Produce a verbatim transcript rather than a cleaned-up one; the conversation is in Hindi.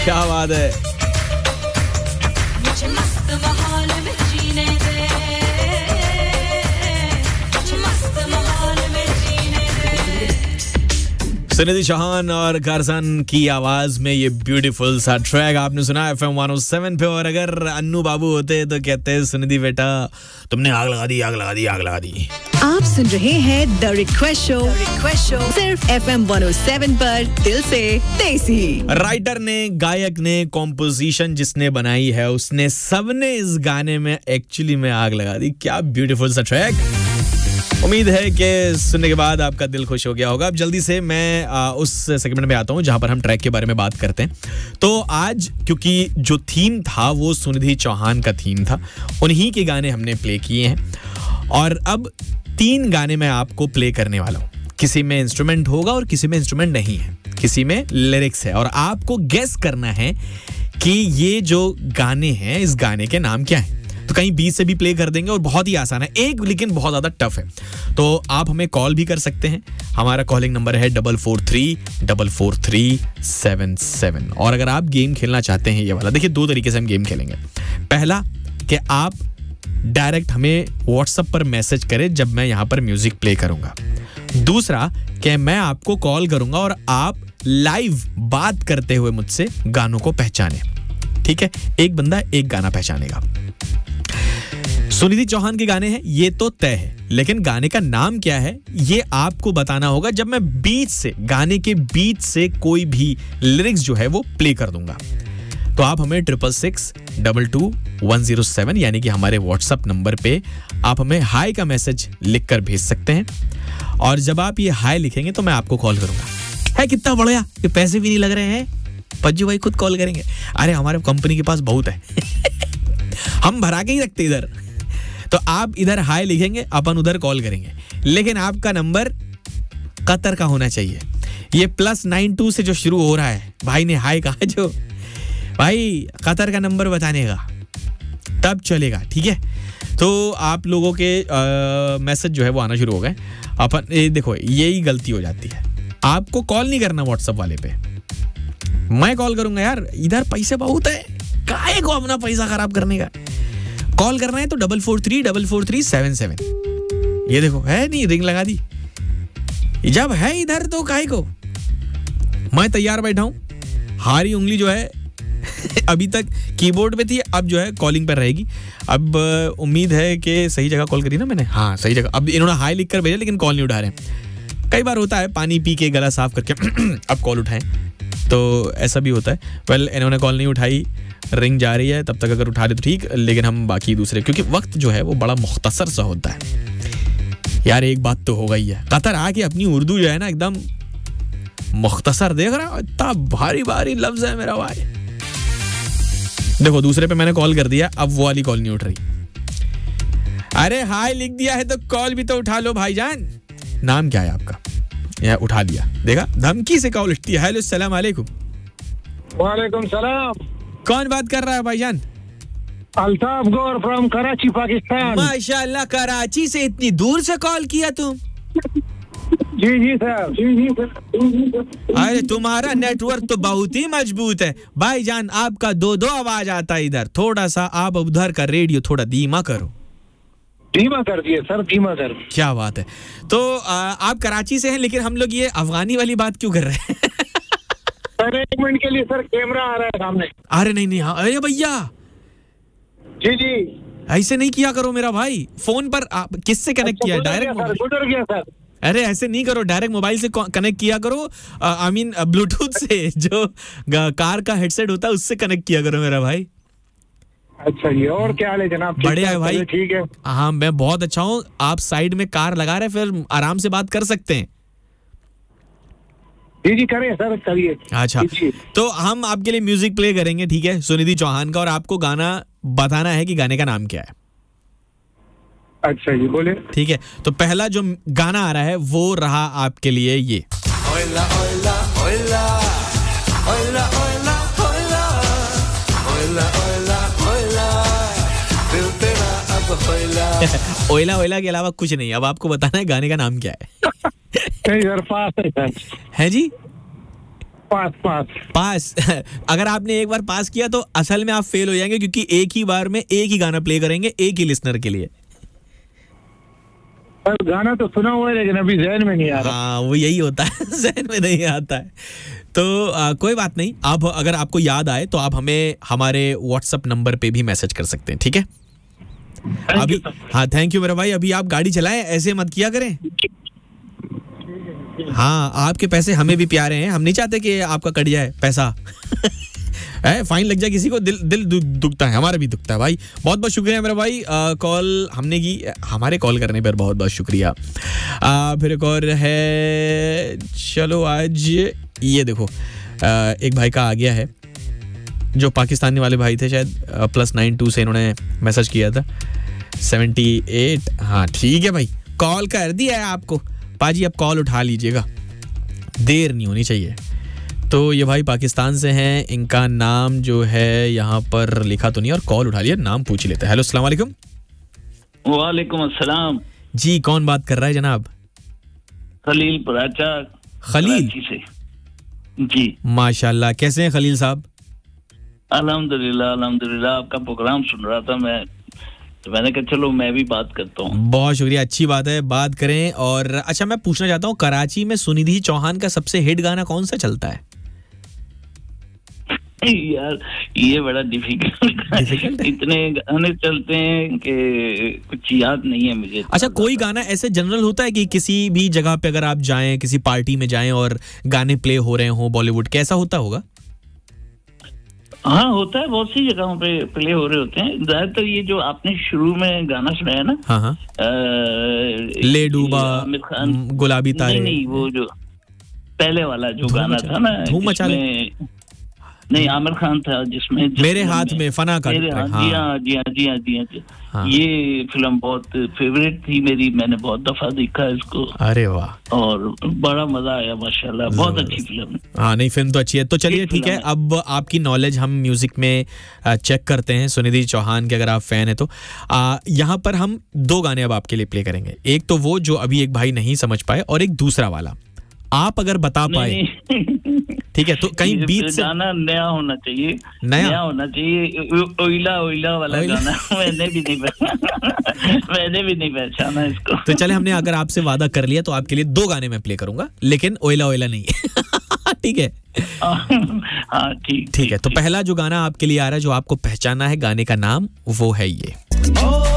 क्या बात है। मुझे मस्त माहौल में जीने दे, मुझे मस्त माहौल में जीने दे। सुनिधि चौहान और कारसन की आवाज में ये ब्यूटीफुल सा ट्रैक आपने सुना F M one O seven पे। और अगर अन्नू बाबू होते तो कहते सुनिधि बेटा तुमने आग लगा दी, आग लगा दी, आग लगा दी। आप सुन रहे हैं the request show, request show सिर्फ F M one O seven पर, दिल से देसी। राइटर ने, गायक ने, कॉम्पोजिशन जिसने बनाई है उसने, सबने इस गाने में एक्चुअली में आग लगा दी। क्या ब्यूटीफुल सा ट्रैक। उम्मीद है कि सुनने के बाद आपका दिल खुश हो गया होगा। अब जल्दी से मैं आ, उस सेगमेंट में आता हूं जहां पर हम ट्रैक के बारे में बात करते हैं। तो आज क्योंकि जो थीम था वो सुनिधि चौहान का थीम था, उन्हीं के गाने हमने प्ले किए हैं। और अब तीन गाने मैं आपको प्ले करने वाला हूं। किसी में इंस्ट्रूमेंट होगा और किसी में इंस्ट्रूमेंट नहीं है, किसी में लिरिक्स है। और आपको गेस करना है कि ये जो गाने हैं इस गाने के नाम क्या है। तो कहीं बीच से भी प्ले कर देंगे और बहुत ही आसान है एक, लेकिन बहुत ज्यादा टफ है। तो आप हमें कॉल भी कर सकते हैं। हमारा कॉलिंग नंबर है double four three double four three seven seven. और अगर आप गेम खेलना चाहते हैं ये वाला, देखिए दो तरीके से हम गेम खेलेंगे। पहला कि आप डायरेक्ट हमें व्हाट्सएप पर मैसेज करें जब मैं यहाँ पर म्यूजिक प्ले करूंगा। दूसरा कि मैं आपको कॉल करूंगा और आप लाइव बात करते हुए मुझसे गानों को पहचाने। ठीक है, एक बंदा एक गाना पहचानेगा। सुनिधि चौहान के गाने हैं ये तो तय है, लेकिन गाने का नाम क्या है ये आपको बताना होगा जब मैं बीच से, गाने के बीच से कोई भी लिरिक्स जो है वो प्ले कर दूंगा। तो आप हमें triple six double two one zero seven यानी कि हमारे व्हाट्सएप नंबर पे आप हमें हाई का मैसेज लिखकर भेज सकते हैं। और जब आप ये हाई लिखेंगे तो मैं आपको कॉल करूंगा। है कितना बढ़िया, ये पैसे भी नहीं लग रहे हैं, पज्जू भाई खुद कॉल करेंगे। अरे हमारे कंपनी के पास बहुत है हम भरा के ही रखते इधर। तो आप इधर हाई लिखेंगे, अपन उधर कॉल करेंगे, लेकिन आपका नंबर कतर का होना चाहिए। ये प्लस नाइन टू से जो शुरू हो रहा है, भाई ने हाई कहा जो, भाई कतर का नंबर बताने का तब चलेगा। ठीक है, तो आप लोगों के मैसेज जो है वो आना शुरू हो गए। अपन ये देखो, यही गलती हो जाती है, आपको कॉल नहीं करना व्हाट्सएप वाले पे, मैं कॉल करूंगा। यार इधर पैसे बहुत है, काहे को अपना पैसा खराब करने का। कॉल करना है तो double four three double four three seven seven. ये देखो है नहीं, रिंग लगा दी। जब है इधर तो काहे को, मैं तैयार बैठा हूं। हारी उंगली जो है अभी तक कीबोर्ड पे थी, अब जो है कॉलिंग पर रहेगी। अब उम्मीद है कि सही जगह कॉल करी ना मैंने, हाँ सही जगह। अब इन्होंने हाई लिख कर भेजा लेकिन कॉल नहीं उठा रहे। कई बार होता है पानी पी के गला साफ करके अब कॉल उठाएं, तो ऐसा भी होता है। वेल well, इन्होंने कॉल नहीं उठाई, रिंग जा रही है, तब तक अगर उठा दे तो ठीक, लेकिन हम बाकी दूसरे, क्योंकि वक्त जो है वो बड़ा मुख्तसर सा होता है। यार एक बात तो हो गई है, कतर आके अपनी उर्दू जो है ना एकदम मुख्तसर, देख रहा है इतना भारी भारी लफ्ज है मेरा भाई। देखो दूसरे पे मैंने कॉल कर दिया, अब वो वाली कॉल नहीं उठ रही। अरे हाय लिख दिया है तो कॉल भी तो उठा लो भाईजान। नाम क्या है आपका? या उठा लिया, देखा धमकी से कॉल उठती है। हेलो अस्सलाम वालेकुम। वालेकुम सलाम। कौन बात कर रहा है भाईजान? अल्ताफ गौर फ्रॉम कराची पाकिस्तान। माशाल्लाह, कराची से इतनी दूर से कॉल किया तुम? जी जी सर, जी जी सर। अरे तुम्हारा नेटवर्क तो बहुत ही मजबूत है भाईजान। आपका दो दो आवाज आता है इधर, थोड़ा सा आप उधर का रेडियो थोड़ा धीमा करो। धीमा कर दिए सर, धीमा कर। क्या बात है। तो आ, आप कराची से हैं, लेकिन हम लोग ये अफगानी वाली बात क्यों कर रहे हैं? सर एक मिनट के लिए सर, कैमरा आ रहा है सामने। अरे नहीं नहीं, हाँ अरे भैया जी जी, ऐसे नहीं किया करो मेरा भाई। फोन पर आप किससे कनेक्ट किया? डायरेक्ट गुजर गया सर। अरे ऐसे नहीं करो, डायरेक्ट मोबाइल से कनेक्ट किया करो। आई मीन ब्लूटूथ से, जो कार का हेडसेट होता है उससे कनेक्ट किया करो मेरा भाई। अच्छा जी, और क्या हाल है जनाब? बढ़िया है भाई। ठीक है, हाँ मैं बहुत अच्छा हूँ। आप साइड में कार लगा रहे, फिर आराम से बात कर सकते हैं। जी जी करें सर, करिए। अच्छा, तो हम आपके लिए म्यूजिक प्ले करेंगे, ठीक है, सुनिधि चौहान का, और आपको गाना बताना है कि गाने का नाम क्या है। अच्छा जी बोले। ठीक है, तो पहला जो गाना आ रहा है वो रहा आपके लिए ये। ओला ओला ओला ओला ओला ओला ओला ओला ओला दिल तेरा अब ओला। ओला ओला के अलावा कुछ नहीं। अब आपको बताना है गाने का नाम क्या है। सर पास है सर। है जी? पास पास पास अगर आपने एक बार पास किया तो असल में आप फेल हो जाएंगे, क्योंकि एक ही बार में एक ही गाना प्ले करेंगे एक ही लिसनर के लिए। पर गाना तो सुना हुआ है लेकिन अभी ज़हन में नहीं आ रहा। हाँ वो यही होता है, ज़हन में नहीं आता है। तो आ, कोई बात नहीं, आप अगर आपको याद आए तो आप हमें हमारे व्हाट्सएप नंबर पे भी मैसेज कर सकते हैं, ठीक है? अभी हाँ थैंक यू मेरा भाई। अभी आप गाड़ी चलाएं, ऐसे मत किया करें। हाँ आपके पैसे हमें भी प्यारे हैं, हम नहीं चाहते कि आपका कट जाए पैसा है, फाइन लग जाए किसी को, दिल दिल दु, दुखता है, हमारा भी दुखता है भाई। बहुत बहुत शुक्रिया मेरा भाई, कॉल हमने की, हमारे कॉल करने पर बहुत बहुत शुक्रिया। आ, फिर एक और है, चलो आज ये देखो आ, एक भाई का आ गया है, जो पाकिस्तानी वाले भाई थे शायद, प्लस नाइन टू से इन्होंने मैसेज किया था सेवेंटी एट। हाँ ठीक है भाई, कॉल कर दिया है आपको पाजी, अब कॉल उठा लीजिएगा, देर नहीं होनी चाहिए। तो ये भाई पाकिस्तान से हैं, इनका नाम जो है यहाँ पर लिखा तो नहीं, और कॉल उठा लिया, नाम पूछ लेते हैं। हेलो अस्सलाम वालेकुम। वालेकुम अस्सलाम जी कौन बात कर रहा है जनाब? खलील पराचा, खलील कराची से। जी माशाल्लाह, कैसे हैं खलील साहब? अल्हम्दुलिल्लाह अल्हम्दुलिल्लाह, आपका प्रोग्राम सुन रहा था मैं, तो मैंने कहा चलो मैं भी बात करता हूँ। बहुत शुक्रिया, अच्छी बात है, बात करें। और अच्छा मैं पूछना चाहता हूँ, कराची में सुनिधि चौहान का सबसे हिट गाना कौन सा चलता है? यार ये बड़ा डिफिकल्ट Difficult है? इतने गाने चलते हैं कि कुछ याद नहीं है मुझे। अच्छा कोई गाना ऐसे जनरल होता है कि किसी भी जगह पे अगर आप जाएं, किसी पार्टी में जाएं और गाने प्ले हो रहे हो बॉलीवुड, कैसा होता होगा? हाँ होता है, बहुत सी जगहों पे प्ले हो रहे होते हैं। ज्यादातर ये जो आपने शुरू में गाना सुनाया ना, हाँ हाँ, आ, ले डूबा, आमिर खान, गुलाबी तारे, नहीं नहीं वो जो पहले वाला जो गाना था ना, धूम मचा ले, नहीं आमिर खान था जिसमें, जिसमें मेरे हाथ में फना का, मेरे हाथ, जी हाँ जी हाँ जी हाँ जी हाँ हाँ। ये फिल्म बहुत फेवरेट थी मेरी, मैंने बहुत दफा देखा इसको। अरे वाह, और बड़ा मजा आया माशाल्लाह, बहुत अच्छी फिल्म है। हाँ नहीं फिल्म तो अच्छी है। तो चलिए ठीक है, अब आपकी नॉलेज हम म्यूजिक में चेक करते हैं, सुनिधि चौहान के अगर आप फैन है तो आ, यहाँ पर हम दो गाने अब आपके लिए प्ले करेंगे, एक तो वो जो अभी एक भाई नहीं समझ पाए, और एक दूसरा वाला आप अगर बता पाए, ठीक है? तो कहीं बीच से गाना नया होना चाहिए, नया, नया होना चाहिए, ओइला ओइला वाला ओइला? गाना मैंने भी नहीं पहचाना मैंने भी नहीं पहचाना इसको। तो चले, हमने अगर आपसे वादा कर लिया तो आपके लिए दो गाने मैं प्ले करूंगा, लेकिन ओइला ओइला नहीं ठीक है? हाँ ठीक ठीक है। तो पहला जो गाना आपके लिए आ रहा है, जो आपको पहचाना है गाने का नाम, वो है ये।